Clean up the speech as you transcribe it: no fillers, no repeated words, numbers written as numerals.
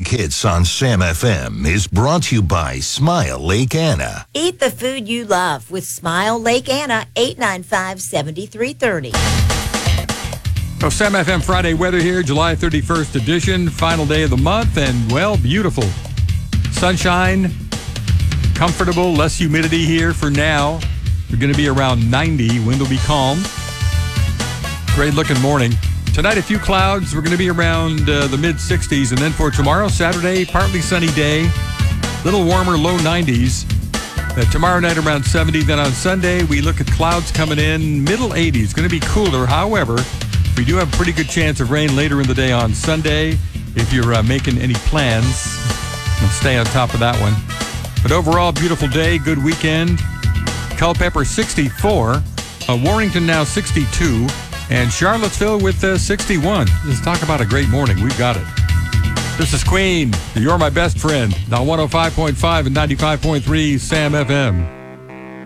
Hits on Sam FM is brought to you by Smile Lake Anna. Eat the food you love with Smile Lake Anna, 895-7330. So Sam FM Friday weather here, July 31st edition, final day of the month, and, well, beautiful. Sunshine, comfortable, less humidity here for now. We're going to be around 90. Wind will be calm. Great looking morning. Tonight, a few clouds. We're going to be around the mid-60s. And then for tomorrow, Saturday, partly sunny day. A little warmer, low 90s. Tomorrow night around 70. Then on Sunday, we look at clouds coming in, middle 80s. Going to be cooler. However, we do have a pretty good chance of rain later in the day on Sunday. If you're making any plans, stay on top of that one. But overall, beautiful day, good weekend. Culpeper 64. Warrington now 62. And Charlottesville with 61. Let's talk about a great morning. We've got it. This is Queen. You're my best friend. Now 105.5 and 95.3 Sam FM.